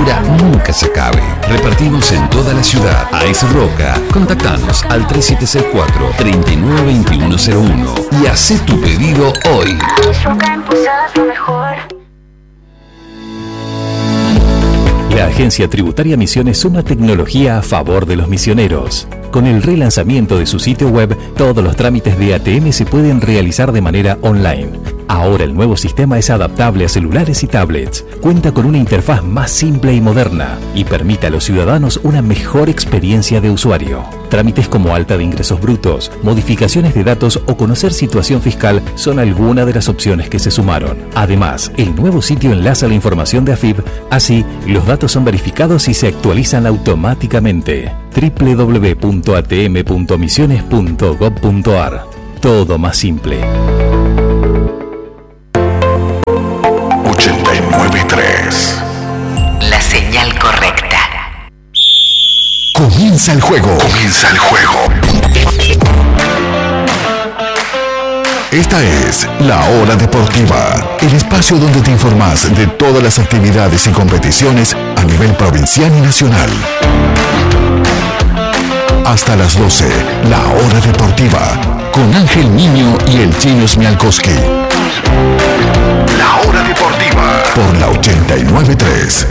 lectura nunca se acabe. Repartimos en toda la ciudad. AS Roca. Contactanos al 3704-392101 y haz tu pedido hoy. La Agencia Tributaria Misiones suma tecnología a favor de los misioneros. Con el relanzamiento de su sitio web, todos los trámites de ATM se pueden realizar de manera online. Ahora el nuevo sistema es adaptable a celulares y tablets, cuenta con una interfaz más simple y moderna y permite a los ciudadanos una mejor experiencia de usuario. Trámites como alta de ingresos brutos, modificaciones de datos o conocer situación fiscal son algunas de las opciones que se sumaron. Además, el nuevo sitio enlaza la información de AFIP, así los datos son verificados y se actualizan automáticamente. www.atm.misiones.gov.ar. Todo más simple. 89.3. La señal correcta. Comienza el juego. Comienza el juego. Esta es La Hora Deportiva, el espacio donde te informás de todas las actividades y competiciones a nivel provincial y nacional. Hasta las 12, La Hora Deportiva, con Ángel Niño y el Chino Smialkowski. La Hora Deportiva, por la 89.3.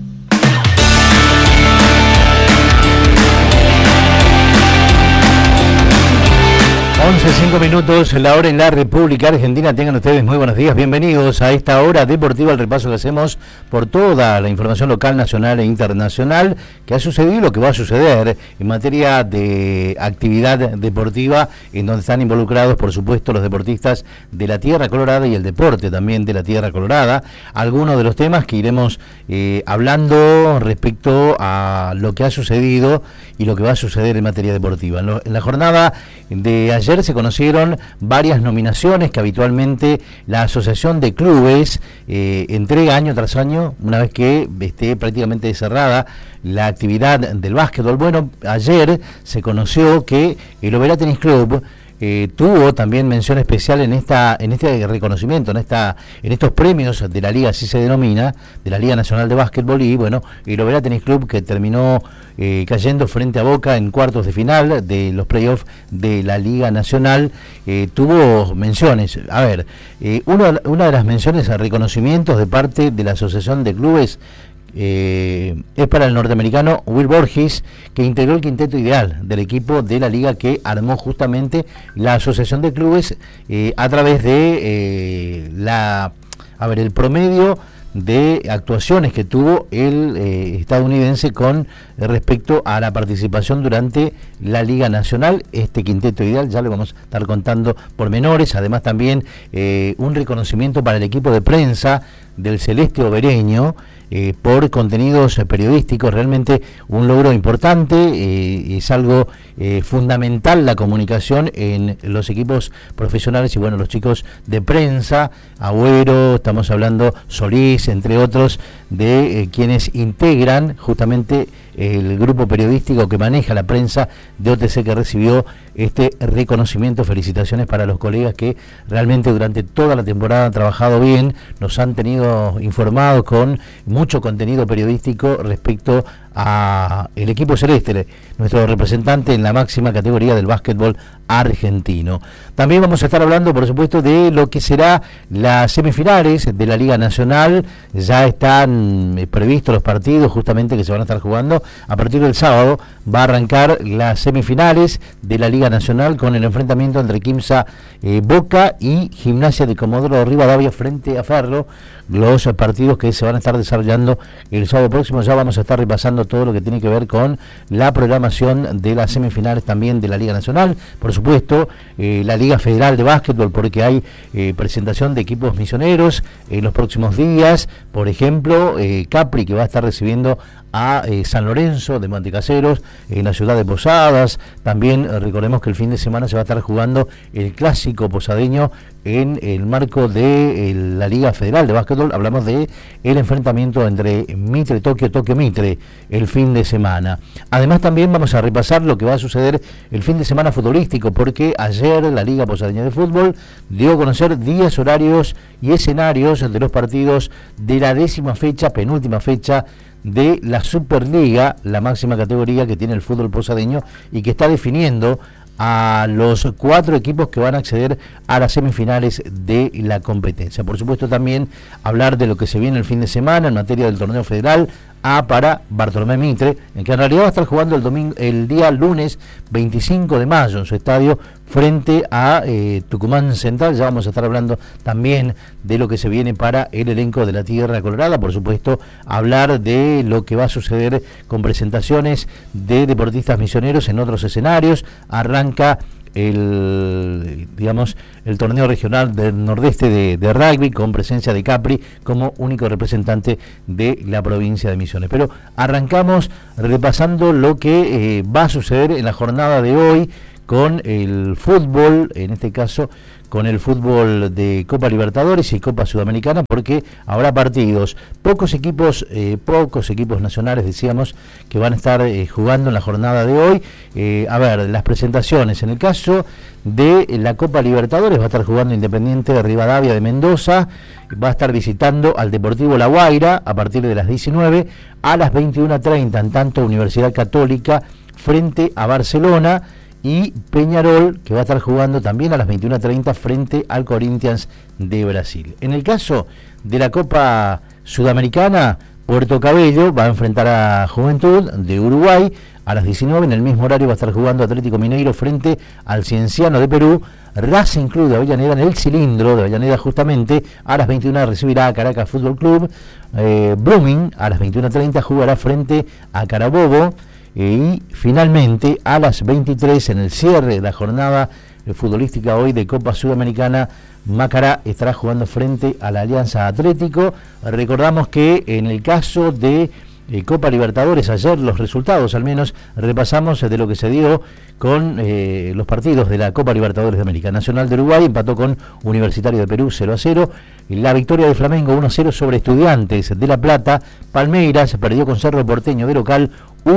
11:05 minutos, la hora en la República Argentina. Tengan ustedes muy buenos días, bienvenidos a esta hora deportiva, el repaso que hacemos por toda la información local, nacional e internacional que ha sucedido y lo que va a suceder en materia de actividad deportiva, en donde están involucrados, por supuesto, los deportistas de la Tierra Colorada y el deporte también de la Tierra Colorada. Algunos de los temas que iremos hablando respecto a lo que ha sucedido y lo que va a suceder en materia deportiva. En la jornada de ayer se conocieron varias nominaciones que habitualmente la Asociación de Clubes entrega año tras año, una vez que esté prácticamente cerrada la actividad del básquetbol. Bueno, ayer se conoció que el Oberá Tenis Club tuvo también mención especial en este reconocimiento, en estos premios de la Liga, así se denomina, de la Liga Nacional de Básquetbol. Y bueno, el Oberá Tenis Club, que terminó cayendo frente a Boca en cuartos de final de los playoffs de la Liga Nacional, tuvo menciones. A ver, una de las menciones a reconocimientos de parte de la Asociación de Clubes es para el norteamericano Will Borges, que integró el quinteto ideal del equipo de la liga que armó justamente la Asociación de Clubes a través de el promedio de actuaciones que tuvo el estadounidense con respecto a la participación durante la Liga Nacional. Este quinteto ideal ya le vamos a estar contando pormenores. Además también un reconocimiento para el equipo de prensa del Celeste Obereño por contenidos periodísticos, realmente un logro importante. Es algo fundamental la comunicación en los equipos profesionales y bueno, los chicos de prensa, Agüero, estamos hablando Solís, entre otros, de quienes integran justamente el grupo periodístico que maneja la prensa de OTC, que recibió este reconocimiento. Felicitaciones para los colegas que realmente durante toda la temporada han trabajado bien, nos han tenido informados con mucho contenido periodístico respecto a el equipo celeste, nuestro representante en la máxima categoría del básquetbol argentino. También vamos a estar hablando, por supuesto, de lo que será las semifinales de la Liga Nacional. Ya están previstos los partidos justamente que se van a estar jugando. A partir del sábado va a arrancar las semifinales de la Liga Nacional con el enfrentamiento entre Quimsa Boca y Gimnasia de Comodoro Rivadavia frente a Ferro. Los partidos que se van a estar desarrollando el sábado próximo. Ya vamos a estar repasando todo lo que tiene que ver con la programación de las semifinales también de la Liga Nacional. Por supuesto, la Liga Federal de Básquetbol, porque hay presentación de equipos misioneros en los próximos días. Por ejemplo, Capri, que va a estar recibiendo a San Lorenzo de Montecaseros en la ciudad de Posadas. También recordemos que el fin de semana se va a estar jugando el clásico posadeño en el marco de la Liga Federal de Básquetbol. Hablamos de el enfrentamiento entre Mitre Tokio Mitre el fin de semana. Además también vamos a repasar lo que va a suceder el fin de semana futbolístico, porque ayer la Liga Posadeña de Fútbol dio a conocer días, horarios y escenarios de los partidos de la penúltima fecha de la Superliga, la máxima categoría que tiene el fútbol posadeño y que está definiendo a los 4 equipos que van a acceder a las semifinales de la competencia. Por supuesto también hablar de lo que se viene el fin de semana en materia del torneo federal para Bartolomé Mitre, en que en realidad va a estar jugando el día lunes 25 de mayo en su estadio frente a Tucumán Central. Ya vamos a estar hablando también de lo que se viene para el elenco de la Tierra Colorada. Por supuesto, hablar de lo que va a suceder con presentaciones de deportistas misioneros en otros escenarios. Arranca el torneo regional del nordeste de rugby con presencia de Capri como único representante de la provincia de Misiones. Pero arrancamos repasando lo que va a suceder en la jornada de hoy con el fútbol, en este caso con el fútbol de Copa Libertadores y Copa Sudamericana, porque habrá partidos, pocos equipos nacionales, decíamos, que van a estar jugando en la jornada de hoy. Las presentaciones, en el caso de la Copa Libertadores va a estar jugando Independiente de Rivadavia de Mendoza, va a estar visitando al Deportivo La Guaira a partir de las 19, a las 21:30 en tanto Universidad Católica frente a Barcelona, y Peñarol, que va a estar jugando también a las 21:30 frente al Corinthians de Brasil. En el caso de la Copa Sudamericana, Puerto Cabello va a enfrentar a Juventud de Uruguay a las 19, en el mismo horario va a estar jugando Atlético Mineiro frente al Cienciano de Perú. Racing Club de Avellaneda, en el Cilindro de Avellaneda justamente, a las 21 recibirá a Caracas Fútbol Club. Blooming a las 21:30 jugará frente a Carabobo. Y finalmente a las 23, en el cierre de la jornada futbolística hoy de Copa Sudamericana, Macará estará jugando frente a la Alianza Atlético. Recordamos que en el caso de Copa Libertadores, ayer los resultados al menos repasamos de lo que se dio con los partidos de la Copa Libertadores de América. Nacional de Uruguay empató con Universitario de Perú 0-0, la victoria de Flamengo 1-0 sobre Estudiantes de La Plata. Palmeiras perdió con Cerro Porteño de local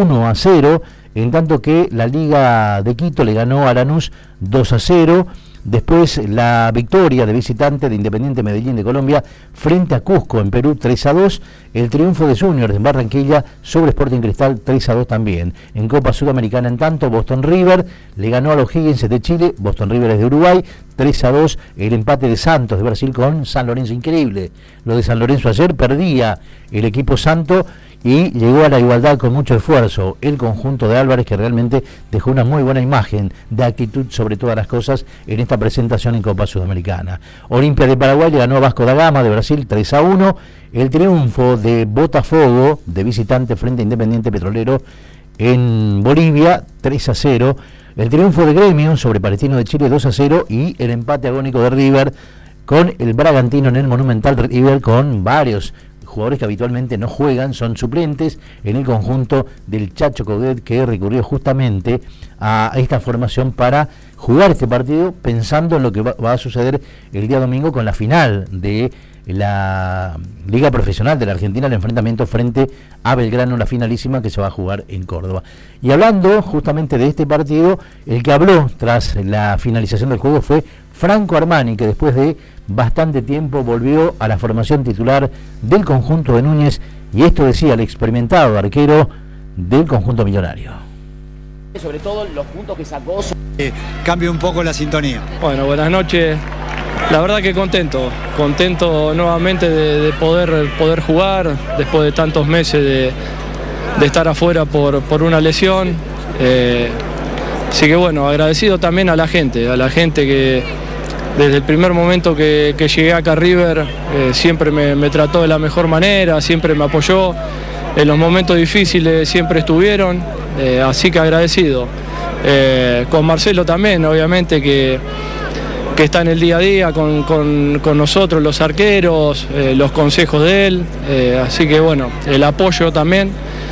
1-0, en tanto que la Liga de Quito le ganó a Lanús 2-0. Después la victoria de visitante de Independiente Medellín de Colombia frente a Cusco en Perú 3-2. El triunfo de Juniors en Barranquilla sobre Sporting Cristal 3-2 también. En Copa Sudamericana, en tanto, Boston River le ganó a los Higgins de Chile. Boston River es de Uruguay 3-2. El empate de Santos de Brasil con San Lorenzo, increíble. Lo de San Lorenzo ayer, perdía el equipo santo y llegó a la igualdad con mucho esfuerzo el conjunto de Álvarez, que realmente dejó una muy buena imagen de actitud sobre todas las cosas en esta presentación en Copa Sudamericana. Olimpia de Paraguay le ganó a Vasco da Gama de Brasil 3-1. El triunfo de Botafogo de visitante frente a Independiente Petrolero en Bolivia 3-0. El triunfo de Gremio sobre Palestino de Chile 2-0 y el empate agónico de River con el Bragantino en el Monumental. River con varios jugadores que habitualmente no juegan, son suplentes en el conjunto del Chacho Coudet, que recurrió justamente a esta formación para jugar este partido, pensando en lo que va a suceder el día domingo con la final de la Liga Profesional de la Argentina, el enfrentamiento frente a Belgrano, la finalísima que se va a jugar en Córdoba. Y hablando justamente de este partido, el que habló tras la finalización del juego fue Franco Armani, que después de bastante tiempo volvió a la formación titular del conjunto de Núñez, y esto decía el experimentado arquero del conjunto millonario. Sobre todo los puntos que sacó. Cambia un poco la sintonía. Bueno, buenas noches. La verdad que contento nuevamente de poder jugar después de tantos meses de estar afuera por una lesión. Así que bueno, agradecido también a la gente que desde el primer momento que llegué acá a River siempre me trató de la mejor manera, siempre me apoyó, en los momentos difíciles siempre estuvieron, así que agradecido. Con Marcelo también, obviamente, que está en el día a día con nosotros, los arqueros, los consejos de él, así que bueno, el apoyo también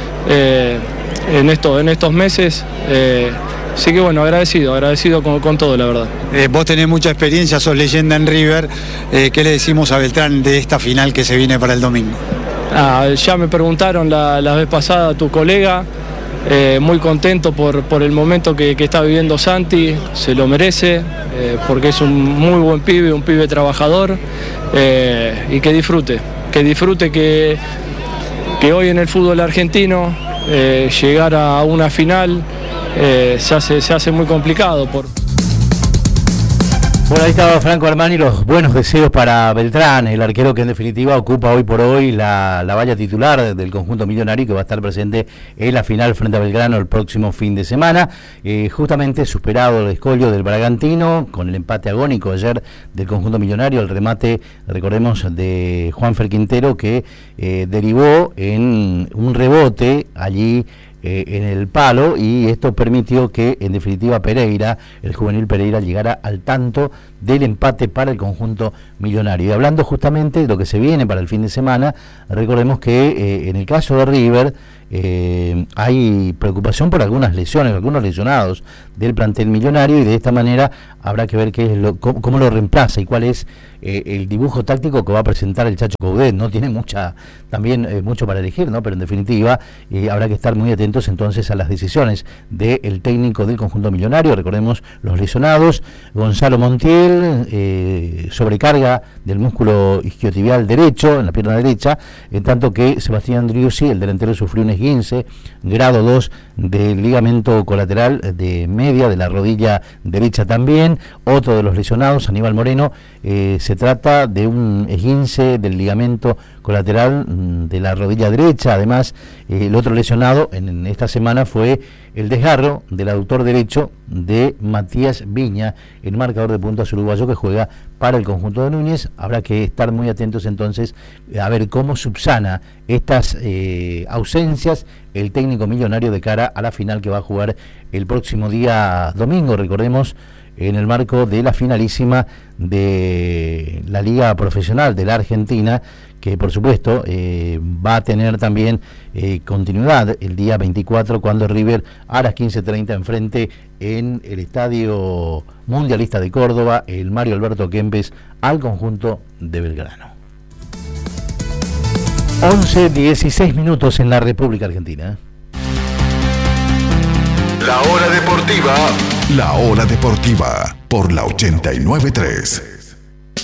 en estos meses. Así que bueno, agradecido con todo, la verdad. Vos tenés mucha experiencia, sos leyenda en River. ¿Qué le decimos a Beltrán de esta final que se viene para el domingo? Ya me preguntaron la vez pasada tu colega, muy contento por el momento que está viviendo Santi, se lo merece, porque es un muy buen pibe, un pibe trabajador, y que disfrute que hoy en el fútbol argentino llegar a una final se hace muy complicado. Bueno, ahí estaba Franco Armani, los buenos deseos para Beltrán, el arquero que en definitiva ocupa hoy por hoy la valla titular del conjunto millonario, que va a estar presente en la final frente a Belgrano el próximo fin de semana. Justamente superado el escollo del Bragantino con el empate agónico ayer del conjunto millonario, el remate, recordemos, de Juanfer Quintero, que derivó en un rebote allí en el palo, y esto permitió que en definitiva Pereira, el juvenil Pereira, llegara al tanto del empate para el conjunto millonario. Y hablando justamente de lo que se viene para el fin de semana, recordemos que en el caso de River hay preocupación por algunas lesiones, algunos lesionados del plantel millonario, y de esta manera habrá que ver cómo lo reemplaza y cuál es el dibujo táctico que va a presentar el Chacho Coudet. No tiene mucho para elegir, ¿no? Pero en definitiva habrá que estar muy atentos entonces a las decisiones del técnico del conjunto millonario. Recordemos los lesionados: Gonzalo Montiel, sobrecarga del músculo isquiotibial derecho en la pierna derecha, en tanto que Sebastián Driussi, el delantero, sufrió un esguince grado 2 del ligamento colateral de media de la rodilla derecha también. Otro de los lesionados, Aníbal Moreno, se trata de un esguince del ligamento colateral de la rodilla derecha. Además, el otro lesionado en esta semana fue el desgarro del aductor derecho de Matías Viña, el marcador de puntas uruguayo que juega para el conjunto de Núñez. Habrá que estar muy atentos entonces a ver cómo subsana estas ausencias el técnico millonario de cara a la final que va a jugar el próximo día domingo. Recordemos, en el marco de la finalísima de la Liga Profesional de la Argentina, que por supuesto va a tener también continuidad el día 24, cuando River a las 15:30 enfrente en el Estadio Mundialista de Córdoba, el Mario Alberto Kempes, al conjunto de Belgrano. 11:16 minutos en la República Argentina. La hora deportiva por la 89.3.